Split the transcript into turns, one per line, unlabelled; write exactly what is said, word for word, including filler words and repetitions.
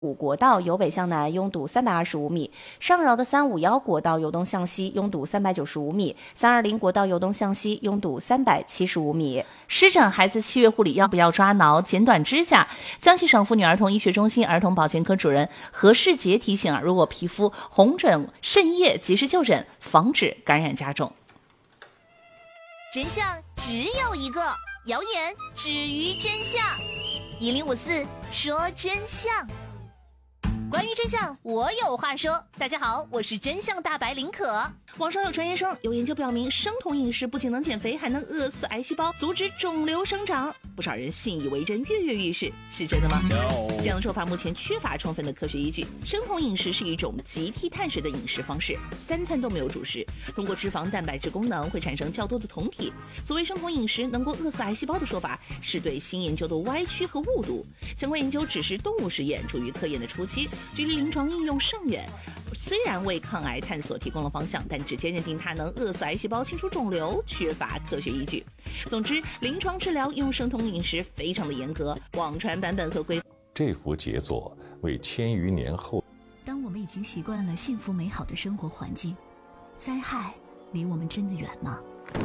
五国道由北向南拥堵三百二十五米，上饶的三五幺国道由东向西拥堵三百九十五米，三二零国道由东向西拥堵三百七十五米。
湿疹孩子七月护理要不要抓挠、剪短指甲？江西省妇女儿童医学中心儿童保健科主任何世杰提醒啊，如果皮肤红疹、渗液，及时就诊，防止感染加重。
真相只有一个，谣言止于真相。一零五四说真相。关于真相，我有话说。大家好，我是真相大白林可。网上有传言说，有研究表明，生酮饮食不仅能减肥，还能饿死癌细胞，阻止肿瘤生长。不少人信以为真，跃跃欲试，是真的吗？ No. 这样的说法目前缺乏充分的科学依据。生酮饮食是一种急替碳水的饮食方式，三餐都没有主食，通过脂肪、蛋白质功能会产生较多的酮体。所谓生酮饮食能够饿死癌细胞的说法，是对新研究的歪曲和误读。相关研究只是动物实验，处于科研的初期，距离临床应用尚远。虽然为抗癌探索提供了方向，但直接认定它能饿死癌细胞、清除肿瘤，缺乏科学依据。总之，临床治疗用生酮饮食非常的严格，网传版本和规。
这幅杰作为千余年后，
当我们已经习惯了幸福美好的生活环境，灾害离我们真的远吗？